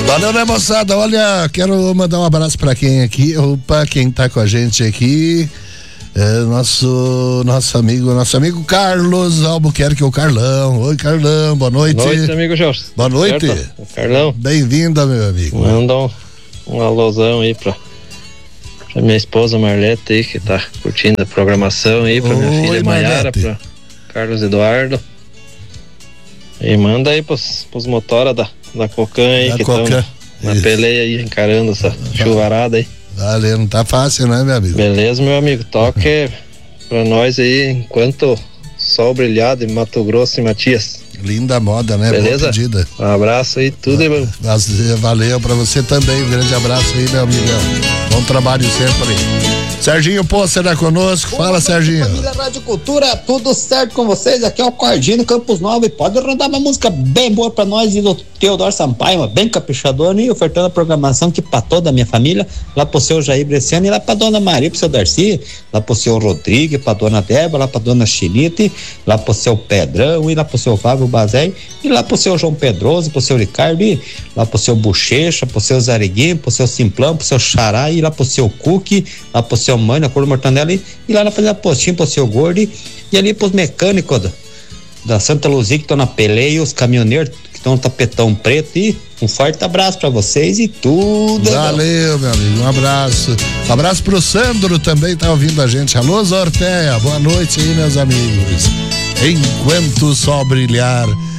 Valeu, né, moçada? Olha, quero mandar um abraço pra quem aqui, opa, quem tá com a gente aqui, nosso amigo Carlos Albuquerque, o Carlão. Oi, Carlão, boa noite. Boa noite, amigo Jorge. Boa noite. Certo? Carlão. Bem-vinda, meu amigo. Manda um alôzão aí pra minha esposa Marlete aí, que tá curtindo a programação aí, pra minha filha Maiara, pra Carlos Eduardo. E manda aí pros motora da Cocan aí, que estão na peleia aí, encarando essa chuvarada aí. Valeu, não tá fácil, né, meu amigo? Beleza, meu amigo, toque pra nós aí, enquanto sol brilhar de Mato Grosso e Matias. Linda moda, né? Beleza? Boa pedida. Um abraço aí, tudo aí, mano. Valeu pra você também, um grande abraço aí, meu amigão. Bom trabalho sempre. Serginho Poça era conosco, fala, Serginho. Família Rádio Cultura, tudo certo com vocês? Aqui é o Cordino Campos Novo, e pode rodar uma música bem boa pra nós e do Teodoro Sampaio, bem caprichadona, e ofertando a programação aqui pra toda a minha família, lá pro seu Jair Bresciano e lá pra dona Maria, pro seu Darcy, lá pro seu Rodrigo, pra dona Débora, lá pra dona Chinite, lá pro seu Pedrão, e lá pro seu Fábio Bazé, e lá pro seu João Pedroso, pro seu Ricardo, e lá pro seu Bochecha, pro seu Zariguinho, pro seu Simplão, pro seu Xará, e lá pro seu Cuque, lá pro seu Mãe, na Cor Mortandela, e lá na Fazenda Postinho, pro seu Gordo, e ali pros mecânicos da Santa Luzia que estão na peleia, os caminhoneiros que estão no tapetão preto, e um forte abraço pra vocês e tudo. Valeu, meu amigo, um abraço. Um abraço pro Sandro também, tá ouvindo a gente. Alô, Zorteia, boa noite aí, meus amigos. Enquanto o sol brilhar